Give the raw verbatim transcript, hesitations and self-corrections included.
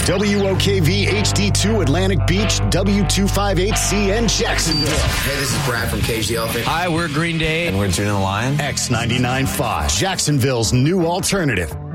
W O K V H D two Atlantic Beach, W two fifty-eight C N Jacksonville. Hey, this is Brad from Cage the Elephant. Hi, we're Green Day. And we're Tune the Lion. X ninety-nine point five, Jacksonville's new alternative.